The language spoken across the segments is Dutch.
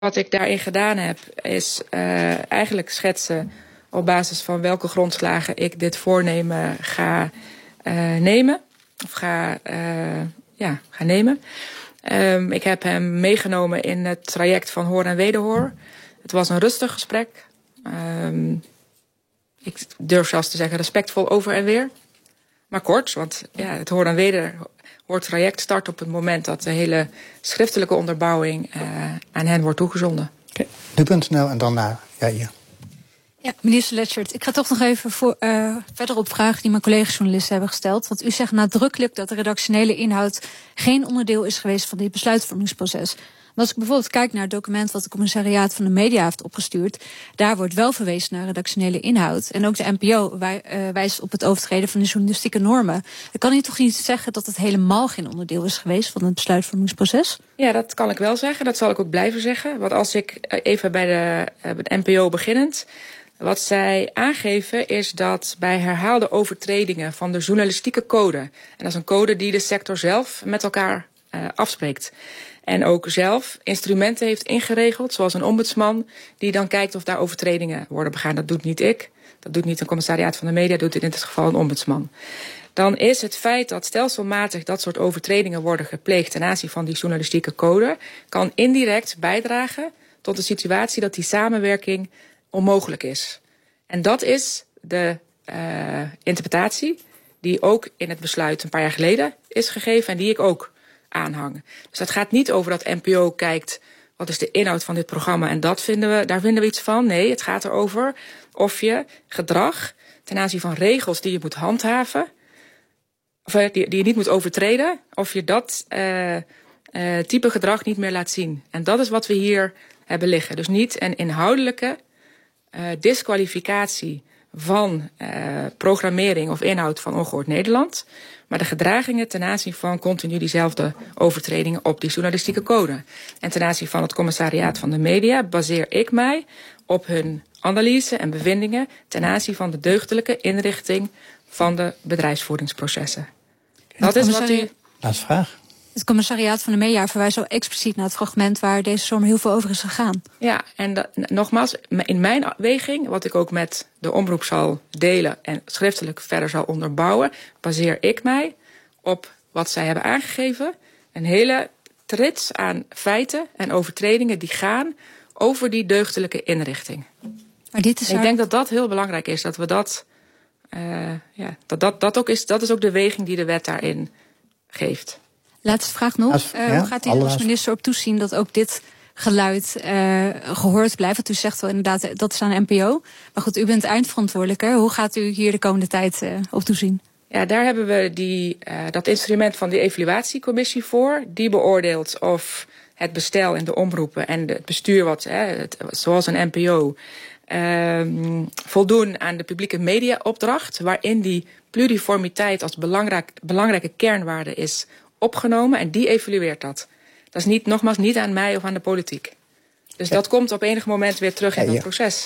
Wat ik daarin gedaan heb, is eigenlijk schetsen op basis van welke grondslagen ik dit voornemen ga nemen. Of ga nemen. Ik heb hem meegenomen in het traject van hoor en wederhoor. Het was een rustig gesprek. Ik durf zelfs te zeggen respectvol over en weer. Maar kort, want ja, het hoor en wederhoor traject start op het moment dat de hele schriftelijke onderbouwing aan hen wordt toegezonden. Okay. Nu.nl en dan naar Jair. Ja, minister Lechtert, ik ga toch nog even verder op vragen die mijn collega-journalisten hebben gesteld. Want u zegt nadrukkelijk dat de redactionele inhoud geen onderdeel is geweest van dit besluitvormingsproces. Maar als ik bijvoorbeeld kijk naar het document wat het commissariaat van de media heeft opgestuurd, daar wordt wel verwezen naar redactionele inhoud. En ook de NPO wijst op het overtreden van de journalistieke normen. Dan kan u toch niet zeggen dat het helemaal geen onderdeel is geweest van het besluitvormingsproces? Ja, dat kan ik wel zeggen. Dat zal ik ook blijven zeggen. Want als ik even bij de NPO beginnend, wat zij aangeven is dat bij herhaalde overtredingen van de journalistieke code, en dat is een code die de sector zelf met elkaar afspreekt, en ook zelf instrumenten heeft ingeregeld, zoals een ombudsman, die dan kijkt of daar overtredingen worden begaan. Dat doet niet ik, dat doet niet een commissariaat van de media, doet in dit geval een ombudsman. Dan is het feit dat stelselmatig dat soort overtredingen worden gepleegd ten aanzien van die journalistieke code, kan indirect bijdragen tot de situatie dat die samenwerking onmogelijk is. En dat is de interpretatie die ook in het besluit een paar jaar geleden is gegeven en die ik ook aanhang. Dus het gaat niet over dat NPO kijkt wat is de inhoud van dit programma en daar vinden we iets van. Nee, het gaat erover of je gedrag ten aanzien van regels die je moet handhaven, of die je niet moet overtreden, of je dat type gedrag niet meer laat zien. En dat is wat we hier hebben liggen. Dus niet een inhoudelijke disqualificatie van programmering of inhoud van Ongehoord Nederland, maar de gedragingen ten aanzien van continu diezelfde overtredingen op die journalistieke code. En ten aanzien van het commissariaat van de media baseer ik mij op hun analyse en bevindingen ten aanzien van de deugdelijke inrichting van de bedrijfsvoeringsprocessen. Dat is wat u... Laatste vraag. Het commissariaat van de media verwijst zo expliciet naar het fragment waar deze zomer heel veel over is gegaan. Ja, en nogmaals, in mijn weging, wat ik ook met de omroep zal delen en schriftelijk verder zal onderbouwen, baseer ik mij op wat zij hebben aangegeven. Een hele trits aan feiten en overtredingen die gaan over die deugdelijke inrichting. Maar dit is ik denk dat dat heel belangrijk is, dat we dat ook is. Dat is ook de weging die de wet daarin geeft. Laatste vraag nog. Hoe gaat u als minister op toezien dat ook dit geluid gehoord blijft? Want u zegt wel inderdaad, dat is aan de NPO. Maar goed, u bent eindverantwoordelijke. Hoe gaat u hier de komende tijd op toezien? Ja, daar hebben we dat instrument van de evaluatiecommissie voor. Die beoordeelt of het bestel in de omroepen en het bestuur, zoals een NPO, voldoen aan de publieke mediaopdracht, waarin die pluriformiteit als belangrijke kernwaarde is opgenomen en die evalueert dat. Dat is nogmaals niet aan mij of aan de politiek. Dus dat komt op enig moment weer terug in dat proces.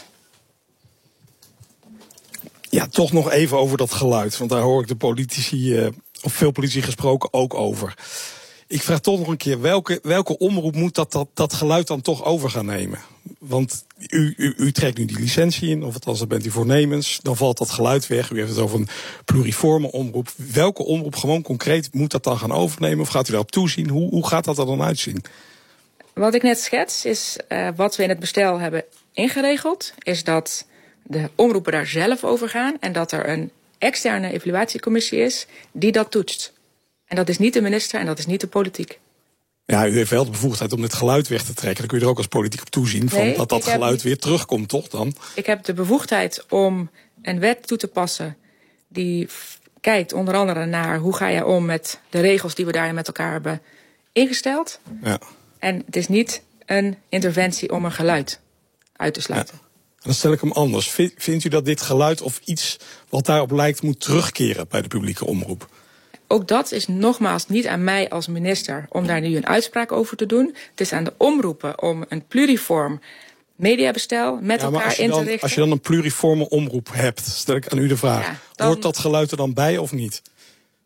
Ja, toch nog even over dat geluid. Want daar hoor ik de politici, of veel politici gesproken, ook over. Ik vraag toch nog een keer, welke omroep moet dat geluid dan toch over gaan nemen? Want u trekt nu die licentie in, of althans dan bent u voornemens. Dan valt dat geluid weg. U heeft het over een pluriforme omroep. Welke omroep gewoon concreet moet dat dan gaan overnemen? Of gaat u daarop toezien? Hoe gaat dat er dan uitzien? Wat ik net schets is wat we in het bestel hebben ingeregeld. Is dat de omroepen daar zelf over gaan. En dat er een externe evaluatiecommissie is die dat toetst. En dat is niet de minister en dat is niet de politiek. Ja, u heeft wel de bevoegdheid om dit geluid weg te trekken. Dan kun je er ook als politiek op toezien dat geluid weer terugkomt, toch dan? Ik heb de bevoegdheid om een wet toe te passen die kijkt onder andere naar hoe ga je om met de regels die we daarin met elkaar hebben ingesteld. Ja. En het is niet een interventie om een geluid uit te sluiten. Ja. Dan stel ik hem anders. Vindt u dat dit geluid of iets wat daarop lijkt moet terugkeren bij de publieke omroep? Ook dat is nogmaals niet aan mij als minister om daar nu een uitspraak over te doen. Het is aan de omroepen om een pluriform mediabestel met elkaar in te richten. Als je dan een pluriforme omroep hebt, stel ik aan u de vraag. Hoort dat geluid er dan bij of niet?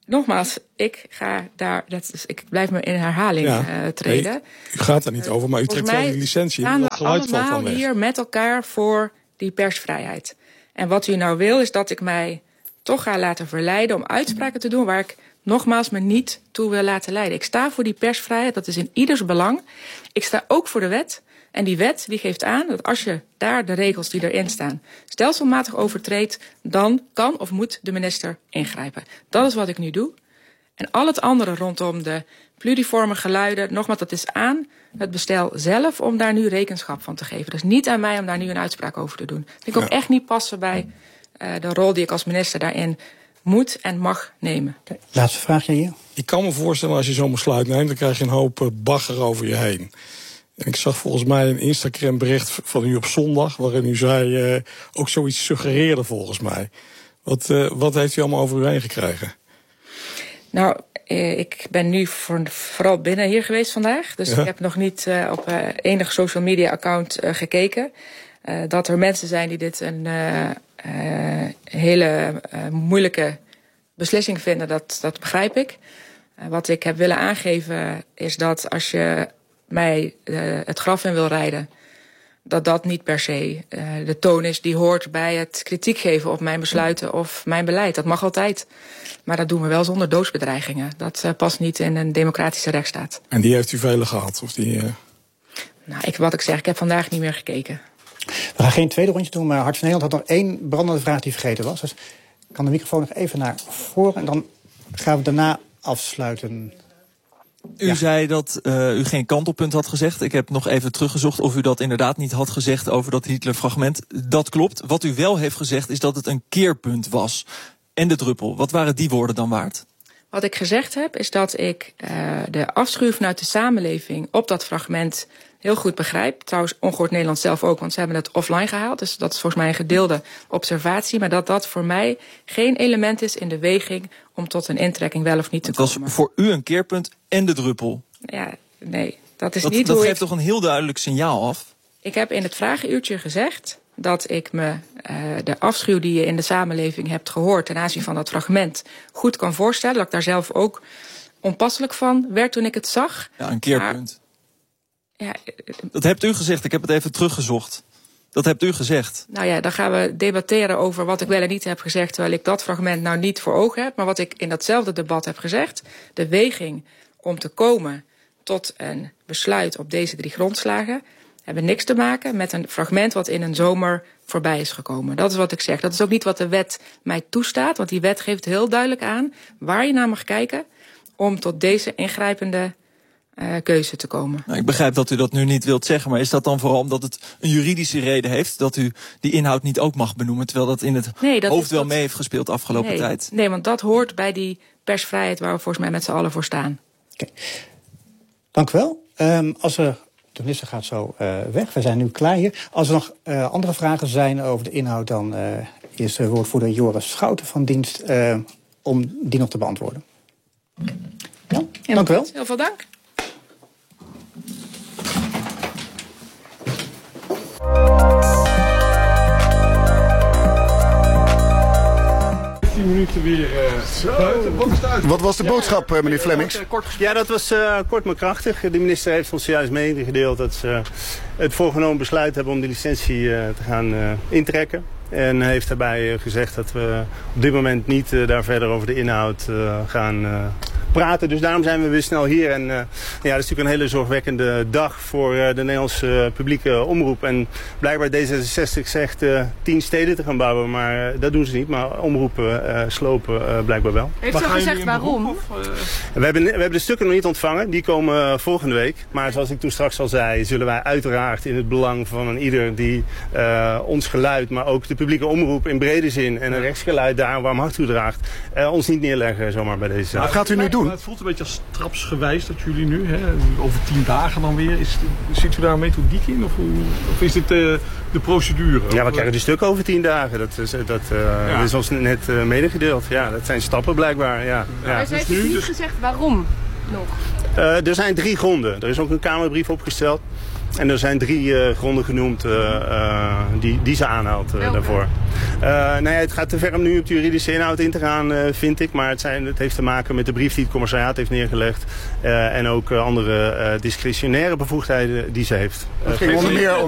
Nogmaals, ik blijf me in herhaling treden. Nee, u gaat er niet over, maar u trekt wel die licentie in. Dat geluid valt dan weg. We allemaal hier met elkaar voor die persvrijheid. En wat u nou wil, is dat ik mij toch ga laten verleiden om uitspraken te doen waar ik nogmaals me niet toe wil laten leiden. Ik sta voor die persvrijheid, dat is in ieders belang. Ik sta ook voor de wet. En die wet die geeft aan dat als je daar de regels die erin staan stelselmatig overtreedt, dan kan of moet de minister ingrijpen. Dat is wat ik nu doe. En al het andere rondom de pluriforme geluiden, nogmaals, dat is aan het bestel zelf om daar nu rekenschap van te geven. Dus niet aan mij om daar nu een uitspraak over te doen. Dat vind ik ook echt niet passen bij de rol die ik als minister daarin moet en mag nemen. Laatste vraagje hier. Ik kan me voorstellen, als je zo'n besluit neemt, dan krijg je een hoop bagger over je heen. En ik zag volgens mij een Instagram bericht van u op zondag, waarin u zei, ook zoiets suggereerde volgens mij. Wat heeft u allemaal over u heen gekregen? Nou, ik ben nu vooral binnen hier geweest vandaag. Dus ik heb nog niet op enig social media account gekeken. Dat er mensen zijn die dit een hele moeilijke beslissing vinden, dat begrijp ik. Wat ik heb willen aangeven is dat als je mij het graf in wil rijden, dat niet per se de toon is die hoort bij het kritiek geven op mijn besluiten of mijn beleid. Dat mag altijd. Maar dat doen we wel zonder doodsbedreigingen. Dat past niet in een democratische rechtsstaat. En die heeft u vele gehad? Of die, Nou, wat ik zeg, ik heb vandaag niet meer gekeken. We gaan geen tweede rondje doen, maar Hart van Nederland had nog één brandende vraag die vergeten was. Dus ik kan de microfoon nog even naar voren en dan gaan we daarna afsluiten. U zei dat u geen kantelpunt had gezegd. Ik heb nog even teruggezocht of u dat inderdaad niet had gezegd over dat Hitler-fragment. Dat klopt. Wat u wel heeft gezegd is dat het een keerpunt was. En de druppel. Wat waren die woorden dan waard? Wat ik gezegd heb is dat ik de afschuw vanuit de samenleving op dat fragment heel goed begrijp. Trouwens, Ongehoord Nederland zelf ook, want ze hebben het offline gehaald. Dus dat is volgens mij een gedeelde observatie. Maar dat voor mij geen element is in de weging om tot een intrekking wel of niet te komen. Het was voor u een keerpunt en de druppel. Ja, nee, dat is niet hoe dat geeft toch een heel duidelijk signaal af? Ik heb in het vragenuurtje gezegd dat ik me de afschuw die je in de samenleving hebt gehoord ten aanzien van dat fragment goed kan voorstellen. Dat ik daar zelf ook onpasselijk van werd toen ik het zag. Ja, een keerpunt. Ja, dat hebt u gezegd, ik heb het even teruggezocht. Dat hebt u gezegd. Nou ja, dan gaan we debatteren over wat ik wel en niet heb gezegd, terwijl ik dat fragment nou niet voor ogen heb. Maar wat ik in datzelfde debat heb gezegd, de weging om te komen tot een besluit op deze 3 grondslagen hebben niks te maken met een fragment wat in een zomer voorbij is gekomen. Dat is wat ik zeg. Dat is ook niet wat de wet mij toestaat, want die wet geeft heel duidelijk aan waar je naar mag kijken om tot deze ingrijpende keuze te komen. Nou, ik begrijp dat u dat nu niet wilt zeggen, maar is dat dan vooral omdat het een juridische reden heeft dat u die inhoud niet ook mag benoemen, terwijl dat in het hoofd wel mee heeft gespeeld de afgelopen tijd? Nee, want dat hoort bij die persvrijheid waar we volgens mij met z'n allen voor staan. Okay. Dank u wel. De minister gaat zo weg. We zijn nu klaar hier. Als er nog andere vragen zijn over de inhoud, dan is de woordvoerder Joris Schouten van dienst om die nog te beantwoorden. Ja, dank u wel. Heel veel dank. Minuten weer Wat was de boodschap, meneer Flemmings? Ja, dat was kort maar krachtig. De minister heeft ons juist meegedeeld dat ze het voorgenomen besluit hebben om de licentie te gaan intrekken. En heeft daarbij gezegd dat we op dit moment niet daar verder over de inhoud gaan praten. Dus daarom zijn we weer snel hier. En ja, dat is natuurlijk een hele zorgwekkende dag voor de Nederlandse publieke omroep. En blijkbaar D66 zegt 10 steden te gaan bouwen, maar dat doen ze niet. Maar omroepen slopen blijkbaar wel. Heeft u al gezegd waarom? We hebben de stukken nog niet ontvangen. Die komen volgende week. Maar zoals ik toen straks al zei, zullen wij uiteraard in het belang van een ieder die ons geluid, maar ook de publieke omroep in brede zin en een rechtsgeluid daar een warm hart toedraagt, ons niet neerleggen zomaar bij deze zaak. Wat gaat u nu doen? Het voelt een beetje als trapsgewijs dat jullie nu, over 10 dagen dan weer, zit u daar een methodiek in? Of is dit de procedure? Ja, we krijgen die stukken over 10 dagen. Dat is ons net medegedeeld. Ja, dat zijn stappen blijkbaar. Ja. Maar ze heeft niet gezegd waarom nog? Er zijn 3 gronden. Er is ook een Kamerbrief opgesteld. En er zijn 3 gronden genoemd die ze aanhaalt daarvoor. Het gaat te ver om nu op de juridische inhoud in te gaan, vind ik. Maar het heeft te maken met de brief die het commissariaat heeft neergelegd. En ook andere discretionaire bevoegdheden die ze heeft. Het ging onder meer